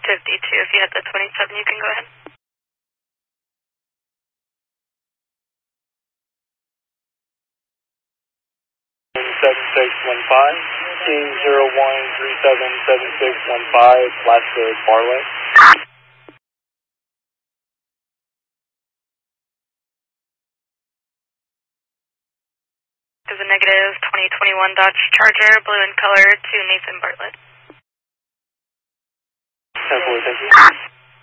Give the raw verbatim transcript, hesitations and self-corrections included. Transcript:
fifty-two. If you had the twenty-seven, you can go ahead. seven six one five, team zero one three seven seven six one five, last road Barley. There's a negative twenty twenty-one Dodge Charger, blue in color, to Nathan Bartlett. ten four, thank you.